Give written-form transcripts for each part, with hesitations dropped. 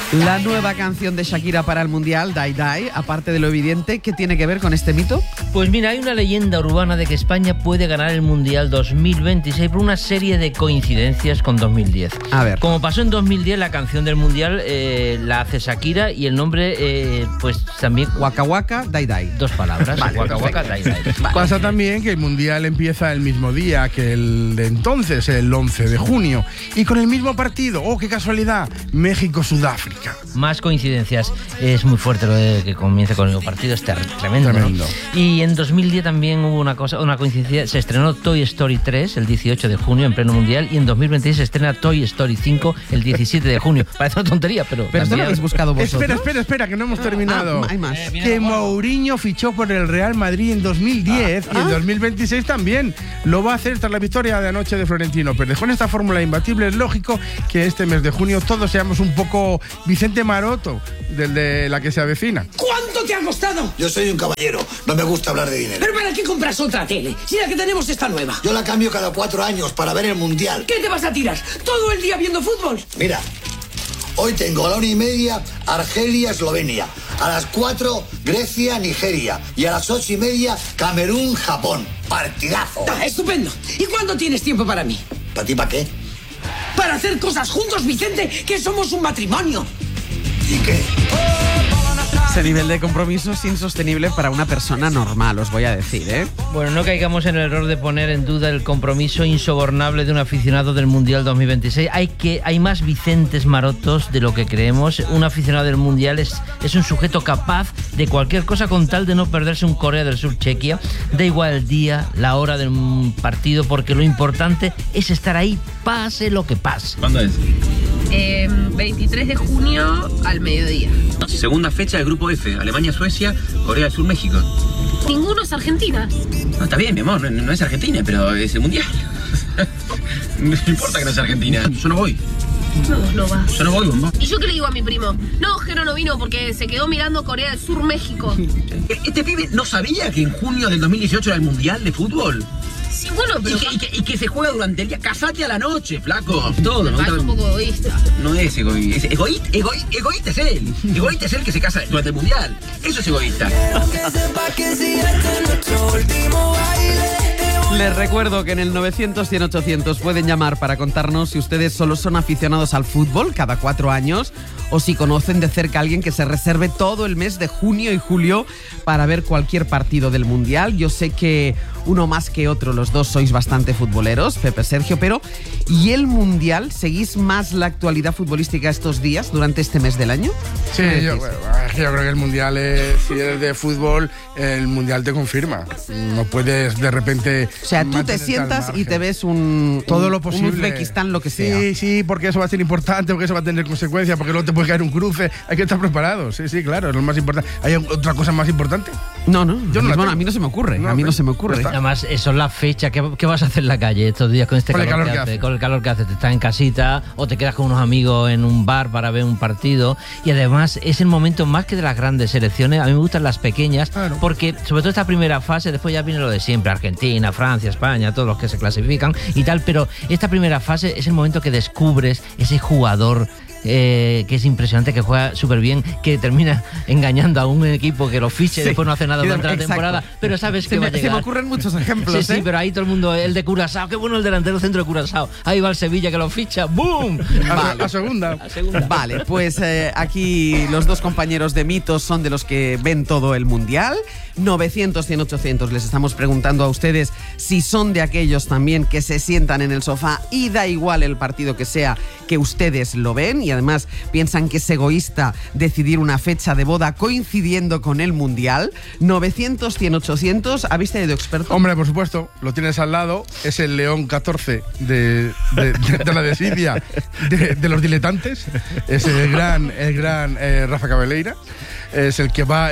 La nueva canción de Shakira para el Mundial, Die Die, aparte de lo evidente, ¿qué tiene que ver con este mito? Pues mira, hay una leyenda urbana de que España puede ganar el Mundial 2026 por una serie de coincidencias con 2010. A ver. Como pasó en 2010, la canción del Mundial la hace Shakira y el nombre, pues también... Waka Waka, Die Die. Dos palabras, Vale, Waka Waka, Die Die. Vale. Pasa también que el Mundial empieza el mismo día que el de entonces, el 11 de junio. Y con el mismo partido, ¡oh, qué casualidad! México-Sudáfrica. Más coincidencias. Es muy fuerte lo de que comience con el mismo partido, es tremendo. Tremendo. ¿No? Y en 2010 también hubo una coincidencia. Se estrenó Toy Story 3 el 18 de junio en pleno Mundial y en 2026 se estrena Toy Story 5 el 17 de junio. Parece una tontería, pero ¿Pero esto lo habéis buscado vosotros? Espera, que no hemos terminado. Hay más. Que Mourinho fichó por el Real Madrid en 2010 y en 2026 también. Lo va a hacer tras la victoria de anoche de Florentino Pérez. Con esta fórmula imbatible es lógico que este mes de junio todos seamos un poco Vicente Maroto, del de La que se avecina. ¿Cuánto te ha costado? Yo soy un caballero, no me gusta hablar de dinero. ¿Pero para qué compras otra tele? Si la que tenemos está nueva. Yo la cambio cada 4 años para ver el Mundial. ¿Qué te vas a tirar? ¿Todo el día viendo fútbol? Mira, hoy tengo a la 1:30 Argelia, Eslovenia. A las 4 Grecia, Nigeria. Y a las 8:30 Camerún, Japón. Partidazo. Estupendo. ¿Y cuándo tienes tiempo para mí? ¿Para ti para qué? Para hacer cosas juntos, Vicente, que somos un matrimonio. ¿Y qué? Ese nivel de compromiso es insostenible para una persona normal, os voy a decir, ¿eh? bueno, no caigamos en el error de poner en duda el compromiso insobornable de un aficionado del Mundial 2026. Hay más Vicentes Marotos de lo que creemos. Un aficionado del Mundial es un sujeto capaz de cualquier cosa con tal de no perderse un Corea del Sur-Chequia. Da igual el día, la hora del partido, porque lo importante es estar ahí, pase lo que pase. ¿Cuándo es? 23 de junio al mediodía. Segunda fecha del grupo F, Alemania-Suecia, Corea del Sur, México. Ninguno es Argentina. No, está bien, mi amor, no es Argentina, pero es el Mundial. No importa que no sea Argentina, yo no voy. No va. Yo no voy, bomba. ¿Y yo qué le digo a mi primo? No, Jero no vino porque se quedó mirando Corea del Sur, México. Este pibe no sabía que en junio del 2018 era el Mundial de fútbol. Sí, bueno, pero... Y que se juega durante el día. Casate a la noche, flaco. Todo, me ¿no? parece un poco egoísta. No es egoísta. Egoísta es él. Egoísta es él que se casa durante el Mundial. Eso es egoísta. Les recuerdo que en el 900-100-800 pueden llamar para contarnos si ustedes solo son aficionados al fútbol cada 4 años o si conocen de cerca a alguien que se reserve todo el mes de junio y julio para ver cualquier partido del Mundial. Yo sé que uno más que otro, los dos sois bastante futboleros, Pepe, Sergio, pero ¿y el Mundial? ¿Seguís más la actualidad futbolística estos días, durante este mes del año? Sí, yo creo que el Mundial, si eres de fútbol, el Mundial te confirma. No puedes de repente... O sea, tú te sientas y te ves todo lo posible. Un Uzbekistán, lo que sea. Sí, porque eso va a ser importante, porque eso va a tener consecuencias, porque luego te puede caer un cruce. Hay que estar preparados. Sí, claro, es lo más importante. ¿Hay otra cosa más importante? No, yo no. Bueno, a mí no se me ocurre. A mí no se me ocurre. Además, eso es la fecha. ¿Qué vas a hacer en la calle estos días con este calor que hace? Con el calor que hace. Te estás en casita o te quedas con unos amigos en un bar para ver un partido. Y además, es el momento más que de las grandes selecciones. A mí me gustan las pequeñas, claro, porque sobre todo esta primera fase, después ya viene lo de siempre. Argentina, Francia, España, todos los que se clasifican y tal. Pero esta primera fase es el momento que descubres ese jugador que es impresionante, que juega súper bien, que termina engañando a un equipo que lo fiche y después no hace nada durante la temporada, pero sabes que va a llegar. Se me ocurren muchos ejemplos. Sí, pero ahí todo el mundo, el de Curazao, qué bueno el delantero centro de Curazao, ahí va el Sevilla que lo ficha, ¡boom! Vale. A segunda. Vale, pues aquí los dos compañeros de mitos son de los que ven todo el Mundial. 900-100-800, les estamos preguntando a ustedes si son de aquellos también que se sientan en el sofá y da igual el partido que sea, que ustedes lo ven y además piensan que es egoísta decidir una fecha de boda coincidiendo con el Mundial. 900-100-800, ¿habéis tenido experto? Hombre, por supuesto, lo tienes al lado, es el León 14 de la desidia de los diletantes, es el gran Rafa Cabeleira. es el que va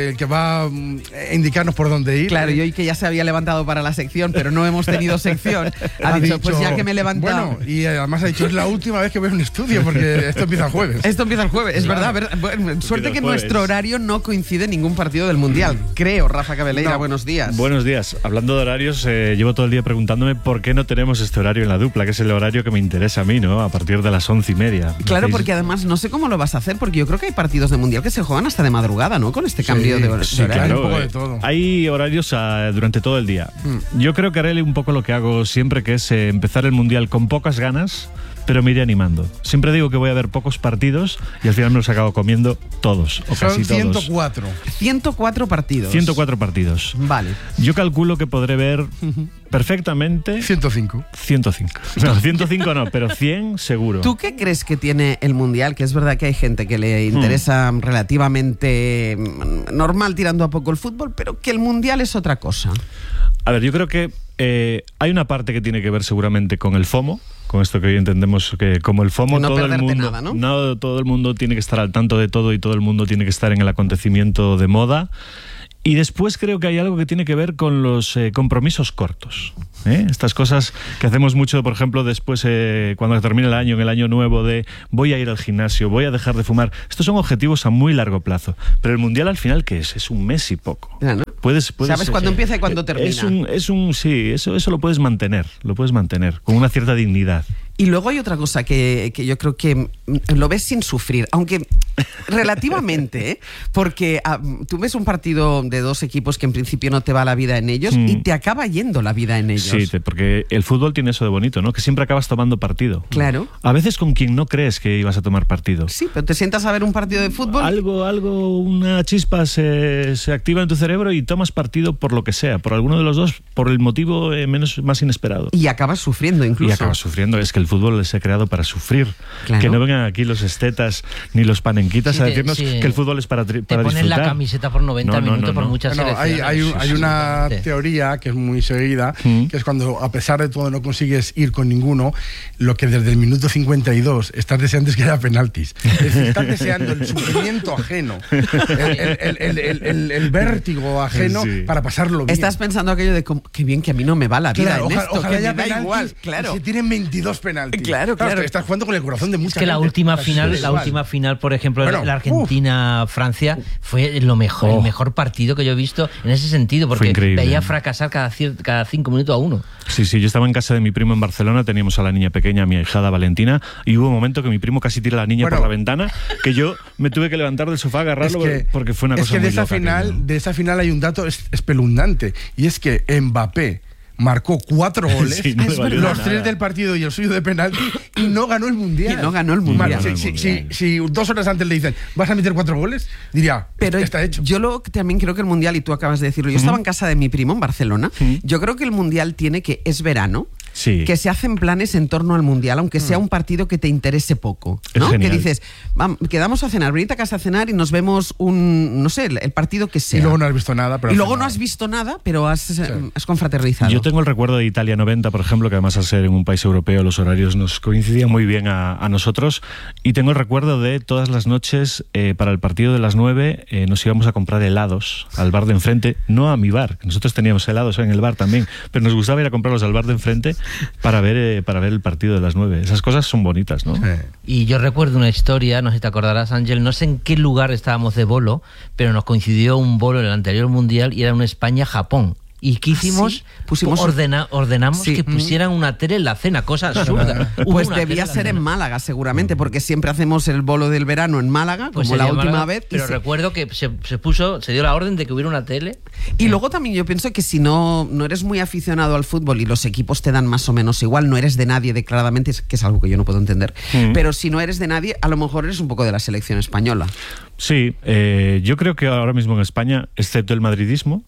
a indicarnos por dónde ir. Claro, y hoy que ya se había levantado para la sección, pero no hemos tenido sección, ha dicho, pues ya que me he levantado. Bueno, y además ha dicho, es la última vez que veo un estudio, porque esto empieza el jueves. Esto empieza el jueves, es verdad. Bueno, suerte que nuestro horario no coincide en ningún partido del Mundial. Creo, Rafa Cabeleira, buenos días. Buenos días. Hablando de horarios, llevo todo el día preguntándome por qué no tenemos este horario en la dupla, que es el horario que me interesa a mí, ¿no? A partir de las 11:30. Claro, porque además no sé cómo lo vas a hacer, porque yo creo que hay partidos de Mundial que se juegan hasta de madrugada, ¿no? Con este cambio de horario. Sí, claro, un poco de todo. Hay horarios durante todo el día. Yo creo que haré un poco lo que hago siempre, que es empezar el Mundial con pocas ganas, pero me iré animando. Siempre digo que voy a ver pocos partidos y al final me los acabo comiendo todos, o casi todos. 104. 104 partidos. 104 partidos. Vale. Yo calculo que podré ver perfectamente... 105. 105. No, 105 no, pero 100 seguro. ¿Tú qué crees que tiene el Mundial? Que es verdad que hay gente que le interesa relativamente normal, tirando a poco el fútbol, pero que el Mundial es otra cosa. A ver, yo creo que hay una parte que tiene que ver seguramente con el FOMO, con esto que hoy entendemos que como el FOMO, no todo el mundo, nada, ¿no? Todo el mundo tiene que estar al tanto de todo y todo el mundo tiene que estar en el acontecimiento de moda. Y después creo que hay algo que tiene que ver con los compromisos cortos. Estas cosas que hacemos mucho, por ejemplo, después cuando termina el año, en el año nuevo, de voy a ir al gimnasio, voy a dejar de fumar. Estos son objetivos a muy largo plazo. Pero el Mundial al final, ¿qué es? Es un mes y poco. Ya, ¿no? ¿Sabes cuándo empieza y cuándo termina? Sí, eso lo puedes mantener con una cierta dignidad. Y luego hay otra cosa que yo creo que lo ves sin sufrir, aunque relativamente, porque tú ves un partido de dos equipos que en principio no te va la vida en ellos y te acaba yendo la vida en ellos. Sí, porque el fútbol tiene eso de bonito, ¿no? Que siempre acabas tomando partido. Claro. A veces con quien no crees que ibas a tomar partido. Sí, pero te sientas a ver un partido de fútbol. Una chispa se activa en tu cerebro y tomas partido por lo que sea, por alguno de los dos, por el motivo más inesperado. Y acabas sufriendo incluso. Y acabas sufriendo, es que el fútbol se ha creado para sufrir. Claro. Que no vengan aquí los estetas ni los panenquitas a decirnos que el fútbol es para disfrutar. Te ponen la camiseta por 90 minutos por muchas selecciones. Hay una teoría que es muy seguida, que es cuando a pesar de todo no consigues ir con ninguno, lo que desde el minuto 52 estás deseando es que haya penaltis. Es decir, estás deseando el sufrimiento ajeno, el vértigo ajeno para pasarlo bien. Estás pensando aquello de qué bien que a mí no me va la vida en esto, ojalá que haya me da penaltis, igual. Claro. Si tienen 22 penaltis. Claro. Estás jugando con el corazón de mucha gente. Es que la última final, por ejemplo, la Argentina-Francia, fue el mejor partido que yo he visto en ese sentido, porque veía fracasar cada 5 minutos a uno. Sí, yo estaba en casa de mi primo en Barcelona, teníamos a la niña pequeña, a mi ahijada Valentina, y hubo un momento que mi primo casi tira a la niña por la ventana, que yo me tuve que levantar del sofá, agarrarlo, porque fue una cosa muy loca. De esa final hay un dato espeluznante, y es que Mbappé marcó 4 goles, los 3 del partido y el suyo de penalti, y no ganó el Mundial. Si 2 horas antes le dicen, ¿vas a meter 4 goles? Diría, pero está hecho. Yo también creo que el Mundial, y tú acabas de decirlo, yo estaba en casa de mi primo en Barcelona, yo creo que el Mundial es verano, que se hacen planes en torno al Mundial, aunque sea un partido que te interese poco, ¿no? Que dices, quedamos a cenar, venid a casa a cenar y nos vemos el partido que sea. Y luego no has visto nada. No has visto nada, pero has confraternizado. Yo tengo el recuerdo de Italia 90, por ejemplo, que además al ser en un país europeo los horarios nos coincidían muy bien a nosotros, y tengo el recuerdo de todas las noches para el partido de las 9 nos íbamos a comprar helados al bar de enfrente, no a mi bar, que nosotros teníamos helados en el bar también, pero nos gustaba ir a comprarlos al bar de enfrente para ver el partido de las 9. Esas cosas son bonitas, ¿no? Y yo recuerdo una historia, no sé si te acordarás, Ángel, no sé en qué lugar estábamos de bolo, pero nos coincidió un bolo en el anterior Mundial y era un España-Japón. ¿Y qué hicimos? Ordenamos que pusieran una tele en la cena, cosa absurda. Pues debía ser en Málaga, seguramente, porque siempre hacemos el bolo del verano en Málaga, como la última vez. Pero recuerdo que se dio la orden de que hubiera una tele. Y luego también yo pienso que si no eres muy aficionado al fútbol y los equipos te dan más o menos igual, no eres de nadie declaradamente, que es algo que yo no puedo entender, pero si no eres de nadie, a lo mejor eres un poco de la selección española. Sí, yo creo que ahora mismo en España, excepto el madridismo,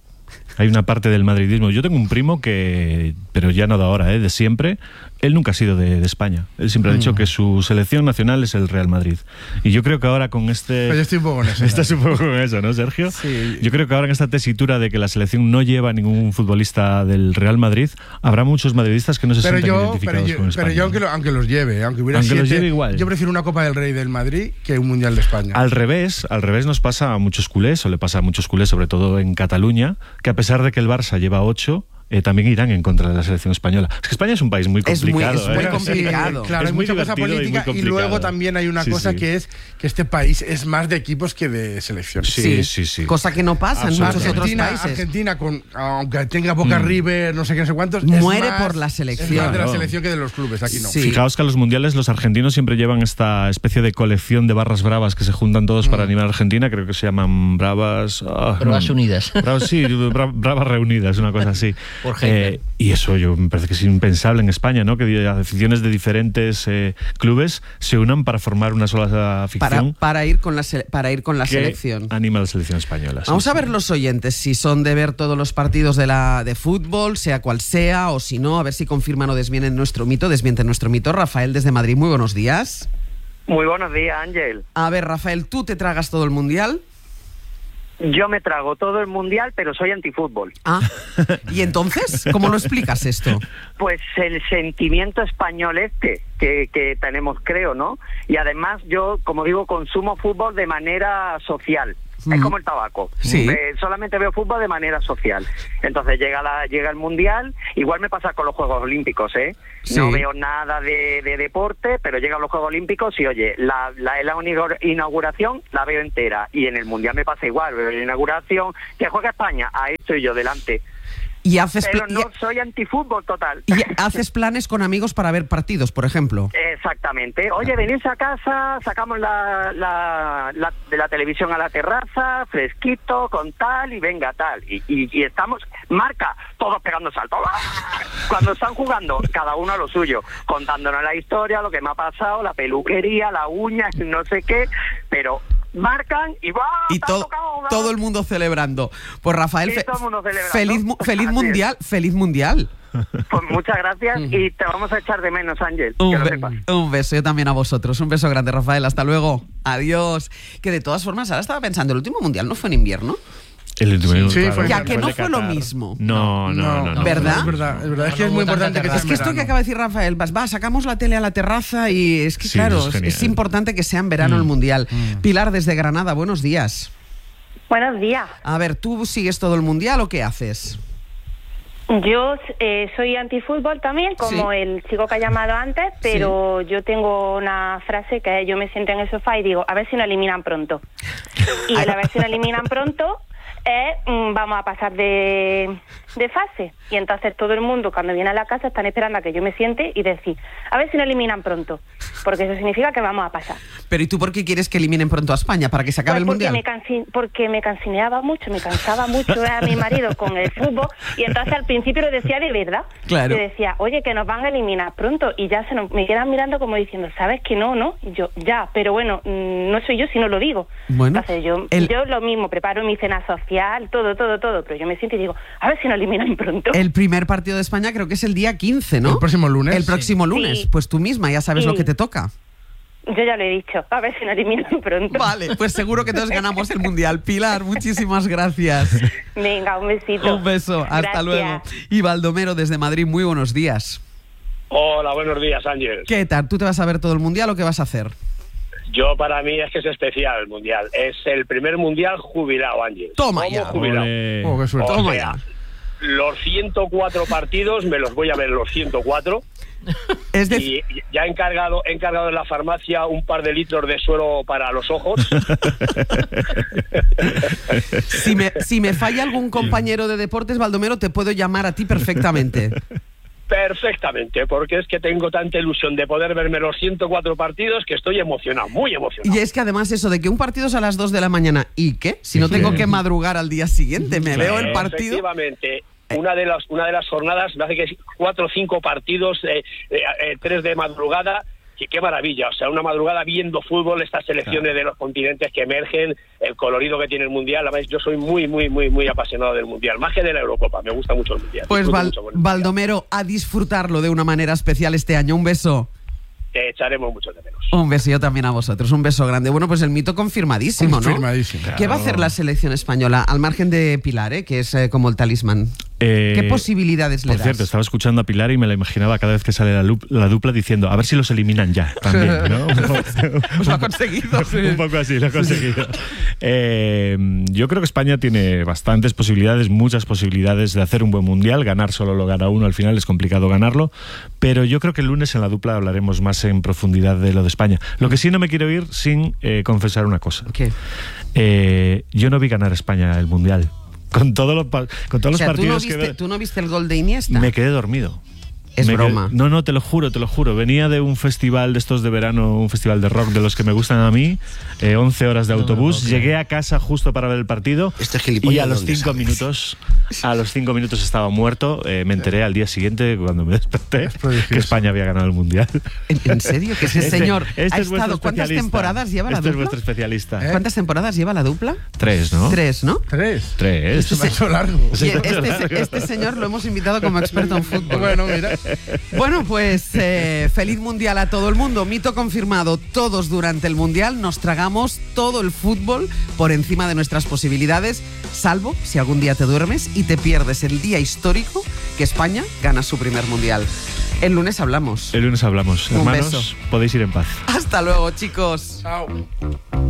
Hay una parte del madridismo. Yo tengo un primo que, pero ya no de ahora, de siempre, él nunca ha sido de España. Él siempre ha dicho que su selección nacional es el Real Madrid. Y yo creo que ahora con este... Pues yo estoy un poco con eso. Estás un poco con eso, ¿no, Sergio? Sí. Yo creo que ahora en esta tesitura de que la selección no lleva a ningún futbolista del Real Madrid, habrá muchos madridistas que no se sienten identificados con España. Pero yo aunque los lleve, aunque hubiera los 7, lleve igual. Yo prefiero una Copa del Rey del Madrid que un Mundial de España. Al revés nos pasa a muchos culés, o le pasa a muchos culés, sobre todo en Cataluña, que a pesar de que el Barça lleva 8, también irán en contra de la selección española. Es que España es un país muy complicado. Es muy complicado. Claro, hay mucha cosa política y luego también hay una cosa que es que este país es más de equipos que de selecciones. Sí. Cosa que no pasa en muchos otros países. Argentina, aunque tenga Boca River, no sé qué, no sé cuántos, muere por la selección. Es más de la selección que de los clubes. Aquí no. Sí. Fijaos que a los mundiales los argentinos siempre llevan esta especie de colección de barras bravas que se juntan todos para animar a Argentina. Creo que se llaman bravas... Bravas unidas. Bravas reunidas, una cosa así. Por ejemplo. Y eso me parece que es impensable en España, ¿no? Que aficiones de diferentes clubes se unan para formar una sola afición. Para ir con la selección. Anima a la selección española. Vamos a ver los oyentes, si son de ver todos los partidos de fútbol, sea cual sea, o si no, a ver si confirman o desmienten nuestro mito. Rafael, desde Madrid, muy buenos días. Muy buenos días, Ángel. A ver, Rafael, ¿tú te tragas todo el Mundial? Yo me trago todo el Mundial, pero soy antifútbol. ¿Y entonces? ¿Cómo lo explicas esto? Pues el sentimiento español que tenemos, creo, ¿no? Y además yo, como digo, consumo fútbol de manera social. Es como el tabaco. Sí. Solamente veo fútbol de manera social. Entonces llega el Mundial. Igual me pasa con los Juegos Olímpicos, Sí. No veo nada de deporte, pero llegan los Juegos Olímpicos y, oye, la inauguración la veo entera. Y en el Mundial me pasa igual. Veo la inauguración. Que juega España. Ahí estoy yo delante. Pero no soy antifútbol total. ¿Y haces planes con amigos para ver partidos, por ejemplo? Exactamente. Oye, venís a casa, sacamos de la televisión a la terraza, fresquito, con tal, y venga tal. Y estamos, marca, todos pegando saltos. Cuando están jugando, cada uno a lo suyo, contándonos la historia, lo que me ha pasado, la peluquería, la uña, no sé qué, pero... marcan y va y todo el mundo celebrando. Pues Rafael, todo el mundo celebrando. feliz mundial. Pues muchas gracias y te vamos a echar de menos, Ángel. Un beso, yo también a vosotros. Un beso grande, Rafael. Hasta luego. Adiós. Que de todas formas, ahora estaba pensando, el último mundial no fue en invierno. El último, sí, claro. Ya que no fue lo mismo. No. ¿Verdad? Es verdad. Es que es muy importante que sea Es que esto que acaba de decir Rafael, sacamos la tele a la terraza y es que, claro, es importante que sea en verano el Mundial. Pilar, desde Granada, buenos días. Buenos días. A ver, ¿tú sigues todo el Mundial o qué haces? Yo soy antifútbol también, como el chico que ha llamado antes, pero yo tengo una frase que yo me siento en el sofá y digo, a ver si nos eliminan pronto. Y a ver si nos eliminan pronto... vamos a pasar de fase. Y entonces todo el mundo, cuando viene a la casa, están esperando a que yo me siente y decir, a ver si lo eliminan pronto, porque eso significa que vamos a pasar. Pero ¿y tú por qué quieres que eliminen pronto a España? ¿Para que se acabe el Mundial? Porque me cansaba mucho a mi marido con el fútbol, y entonces al principio lo decía de verdad. Claro. Yo decía, oye, que nos van a eliminar pronto, y ya me quedan mirando como diciendo, ¿sabes que no? Y yo, ya, pero bueno, no soy yo si no lo digo. Bueno, entonces yo lo mismo, preparo mi cena social, todo, pero yo me siento y digo, a ver si nos eliminan pronto. El primer partido de España creo que es el día 15, ¿no? El próximo lunes. El próximo lunes. Sí. Pues tú misma ya sabes lo que te toca. Yo ya lo he dicho, a ver si nos eliminan pronto. Vale, pues seguro que todos ganamos el Mundial. Pilar, muchísimas gracias. Venga, un besito. Un beso, hasta luego. Y Baldomero, desde Madrid, muy buenos días. Hola, buenos días, Ángel. ¿Qué tal? ¿Tú te vas a ver todo el Mundial o qué vas a hacer? Yo, para mí, es que es especial el Mundial. Es el primer Mundial jubilado, Ángel. Toma ya. Jubilado. Qué suerte. Toma ya. Los 104 partidos me los voy a ver los 104. Y ya he encargado en la farmacia un par de litros de suero para los ojos. Si me falla algún compañero de deportes, Baldomero, te puedo llamar a ti perfectamente. Perfectamente, porque es que tengo tanta ilusión de poder verme los 104 partidos que estoy emocionado, muy emocionado. Y es que además eso de que un partido es a las 2 de la mañana, ¿y qué? Si no tengo que madrugar al día siguiente, me veo el partido. Efectivamente. Una de las jornadas me hace que 4 o 5 partidos, 3 de madrugada, qué maravilla, o sea, una madrugada viendo fútbol, estas selecciones de los continentes que emergen, el colorido que tiene el Mundial. Además, yo soy muy apasionado del Mundial, más que de la Eurocopa, me gusta mucho el Mundial. Pues Baldomero, a disfrutarlo de una manera especial este año. Un beso. Te echaremos mucho de menos. Un beso yo también a vosotros, un beso grande. Bueno, pues el mito confirmadísimo, ¿no? Confirmadísimo. ¿Qué va a hacer la selección española, al margen de Pilar, que es como el talismán? ¿Qué posibilidades le das? Por cierto, estaba escuchando a Pilar y me la imaginaba cada vez que sale la dupla diciendo, a ver si los eliminan ya, también, ¿no? Pues lo ha conseguido. Un poco así, lo ha conseguido. Yo creo que España tiene bastantes posibilidades, muchas posibilidades de hacer un buen mundial. Ganar solo lo gana uno, al final es complicado ganarlo. Pero yo creo que el lunes en la dupla hablaremos más en profundidad de lo de España. Lo que sí no me quiero ir sin confesar una cosa. ¿Qué? Yo no vi ganar a España el mundial. Con todos los partidos ¿Tú no viste el gol de Iniesta? Me quedé dormido. Es broma. No, te lo juro. Venía de un festival de estos de verano, un festival de rock de los que me gustan a mí, 11 horas de autobús. Llegué a casa justo para ver el partido y a los 5 minutos estaba muerto. Me enteré al día siguiente, cuando me desperté, que España había ganado el Mundial. ¿En serio? Que ese señor ha es estado... ¿Cuántas temporadas lleva la dupla? Es vuestro especialista. ¿Cuántas temporadas lleva la dupla? 3, ¿no? 3, ¿no? 3. Esto se me ha hecho largo. Este señor lo hemos invitado como experto en fútbol. Bueno, mira. Bueno, pues feliz mundial a todo el mundo. Mito confirmado, todos durante el mundial nos tragamos todo el fútbol por encima de nuestras posibilidades, salvo si algún día te duermes y te pierdes el día histórico que España gana su primer mundial. El lunes hablamos. Hermanos, Un beso. podéis ir en paz. Hasta luego, chicos. Chao.